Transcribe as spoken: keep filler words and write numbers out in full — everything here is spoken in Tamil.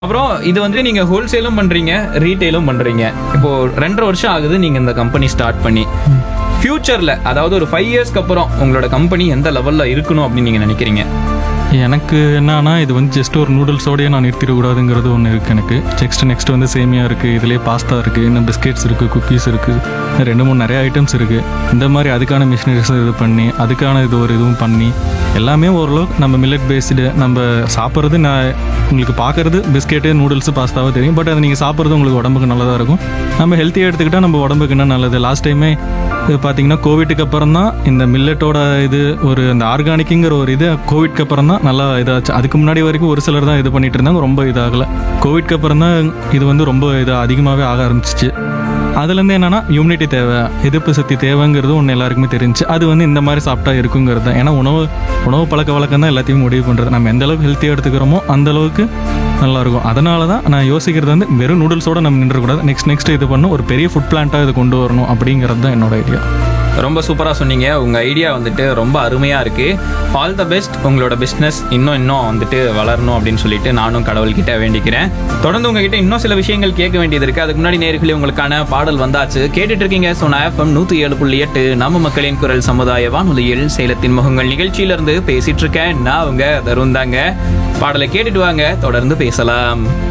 அப்புறம் இது வந்து நீங்க ஹோல்சேலும் பண்றீங்க, ரீட்டைலும் பண்றீங்க. இப்போ ரெண்டரை வருஷம் ஆகுது நீங்க இந்த கம்பெனி ஸ்டார்ட் பண்ணி. ஃபியூச்சர்ல அதாவது ஒரு ஃபைவ் இயர்ஸ்க்கு அப்புறம் உங்களோட கம்பெனி எந்த லெவல்ல இருக்கணும் அப்படின்னு நீங்க நினைக்கிறீங்க? எனக்கு என்னன்னா இது வந்து ஜஸ்ட் ஒரு நூடுல்ஸோடய நான் நிறுத்திடக்கூடாதுங்கிறது ஒன்று இருக்குது எனக்கு. நெக்ஸ்ட் நெக்ஸ்ட் வந்து சேமியா இருக்குது, இதுலேயே பாஸ்தா இருக்குது, இன்னும் பிஸ்கெட்ஸ் இருக்குது, குக்கீஸ் இருக்குது, ரெண்டு மூணு நிறைய ஐட்டம்ஸ் இருக்குது. இந்த மாதிரி அதுக்கான மிஷினரிஸ் இது பண்ணி அதுக்கான இது ஒரு இதுவும் பண்ணி எல்லாமே ஓரளவுக்கு நம்ம மில்லட் பேஸ்டு நம்ம சாப்பிட்றது. நான் உங்களுக்கு பார்க்குறது பிஸ்கெட்டு நூடுல்ஸு பாஸ்தாவாக தெரியும், பட் அது நீங்கள் சாப்பிட்றது உங்களுக்கு உடம்புக்கு நல்லதாக இருக்கும். நம்ம ஹெல்த்தியாக எடுத்துக்கிட்டால் நம்ம உடம்புக்கு என்ன நல்லது. லாஸ்ட் டைமே இது பார்த்தீங்கன்னா கோவிட்டுக்கு அப்புறம் தான் இந்த மில்லட்டோட இது ஒரு அந்த ஆர்கானிக்குங்கிற ஒரு இது கோவிட்க்கு அப்புறம் தான் நல்லா இதாச்சு. அதுக்கு முன்னாடி வரைக்கும் ஒரு சிலர் தான் இது பண்ணிட்டு இருந்தாங்க, ரொம்ப இதாகலை. கோவிட்க்கு அப்புறம் தான் இது வந்து ரொம்ப இதாக அதிகமாகவே ஆக ஆரம்பிச்சிச்சு. அதுலேருந்து என்னென்னா இம்யூனிட்டி தேவை, எதிர்ப்பு சக்தி தேவைங்கிறது ஒன்று எல்லாருக்குமே தெரிஞ்சு. அது வந்து இந்த மாதிரி சாப்பிட்டா இருக்குங்கிறது தான். ஏன்னா உணவு உணவு பழக்க வழக்கம் தான் எல்லாத்தையும் முடிவு பண்ணுறது. நம்ம எந்த அளவுக்கு ஹெல்த்தியாக எடுத்துக்கிறோமோ அந்தளவுக்கு நல்லாயிருக்கும். அதனால தான் நான் யோசிக்கிறது வந்து வெறும் நூடுல்ஸோடு நம்ம நின்றக்கூடாது. நெக்ஸ்ட் நெக்ஸ்ட் இது பண்ணணும், ஒரு பெரிய ஃபுட் பிளான்ட்டாக இது கொண்டு வரணும் அப்படிங்கிறது தான் என்னோட ஐடியா. ரொம்ப சூப்பராக சொன்னீங்க. உங்கள் ஐடியா வந்துட்டு ரொம்ப அருமையாக இருக்குது. All the best. உங்களோட பிஸ்னஸ் இன்னும் இன்னும் வந்துட்டு வளரணும் அப்படின்னு சொல்லிட்டு நானும் கடவுள்கிட்ட வேண்டிக்கிறேன். தொடர்ந்து உங்ககிட்ட இன்னும் சில விஷயங்கள் கேட்க வேண்டியது இருக்குது. அதுக்கு முன்னாடி நேயர்களே உங்களுக்கான பாடல் வந்தாச்சு, கேட்டுட்டு இருக்கீங்க. சோனா எஃப்எம் நூற்றி ஏழு புள்ளி எட்டு நம்ம மக்களின் குரல் சமுதாய வானொலியில் சேலத்தின் முகங்கள் நிகழ்ச்சியிலிருந்து பேசிட்டு இருக்கேன். நான் உங்க தருண் தாங்க. பாடலை கேட்டுட்டு வாங்க, தொடர்ந்து பேசலாம்.